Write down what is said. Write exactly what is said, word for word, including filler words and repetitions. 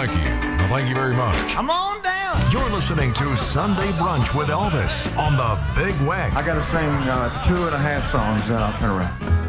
thank you. Well, thank you very much. Come on down. You're listening to Sunday Brunch with Elvis on the Big Weck. I got to sing uh, two and a half songs, then I'll turn around.